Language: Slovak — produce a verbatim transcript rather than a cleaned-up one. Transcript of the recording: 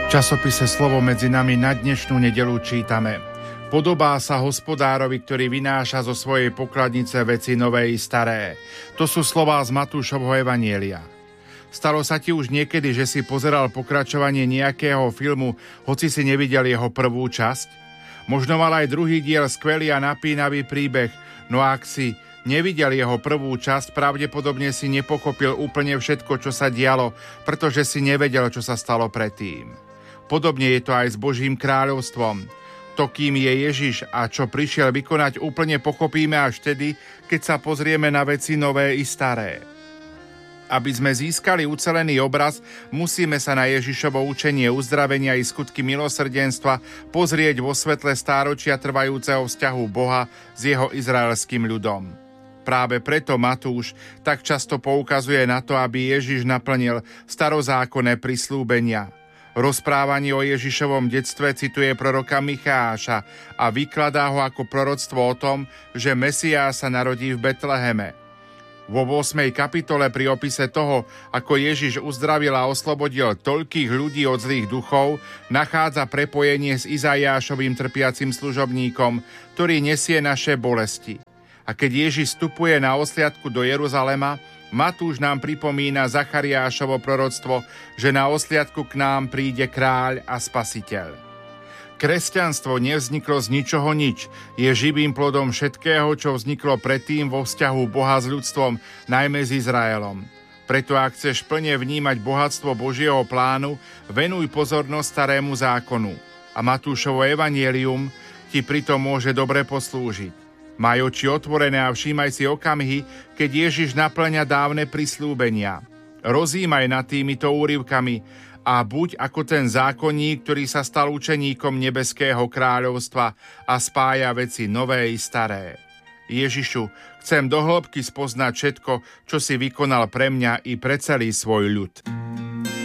V časopise Slovo medzi nami na dnešnú nedeľu čítame: Podobá sa hospodárovi, ktorý vynáša zo svojej pokladnice veci nové i staré. To sú slová z Matúšovho evanjelia. Stalo sa ti už niekedy, že si pozeral pokračovanie nejakého filmu, hoci si nevidel jeho prvú časť? Možno mal aj druhý diel skvelý a napínavý príbeh, no ak si nevidel jeho prvú časť, pravdepodobne si nepochopil úplne všetko, čo sa dialo, pretože si nevedel, čo sa stalo predtým. Podobne je to aj s Božím kráľovstvom. To, kým je Ježiš a čo prišiel vykonať, úplne pochopíme až vtedy, keď sa pozrieme na veci nové i staré. Aby sme získali ucelený obraz, musíme sa na Ježišovo učenie uzdravenia i skutky milosrdenstva pozrieť vo svetle stáročia trvajúceho vzťahu Boha s jeho izraelským ľudom. Práve preto Matúš tak často poukazuje na to, aby Ježiš naplnil starozákonné prisľúbenia. Rozprávanie o Ježišovom detstve cituje proroka Micháša a vykladá ho ako proroctvo o tom, že Mesiáš sa narodí v Betleheme. Vo ôsmej kapitole pri opise toho, ako Ježiš uzdravil a oslobodil toľkých ľudí od zlých duchov, nachádza prepojenie s Izaiášovým trpiacim služobníkom, ktorý nesie naše bolesti. A keď Ježiš vstupuje na osliadku do Jeruzalema, Matúš nám pripomína Zachariášovo proroctvo, že na osliadku k nám príde kráľ a spasiteľ. Kresťanstvo nevzniklo z ničoho nič, je živým plodom všetkého, čo vzniklo predtým vo vzťahu Boha s ľudstvom, najmä s Izraelom. Preto ak chceš plne vnímať bohatstvo Božieho plánu, venuj pozornosť starému zákonu. A Matúšovo evanjelium ti pritom môže dobre poslúžiť. Maj oči otvorené a všímaj si okamihy, keď Ježiš naplňa dávne prisľúbenia. Rozímaj nad týmito úryvkami a buď ako ten zákonník, ktorý sa stal učeníkom nebeského kráľovstva a spája veci nové i staré. Ježišu, chcem do hĺbky spoznať všetko, čo si vykonal pre mňa i pre celý svoj ľud.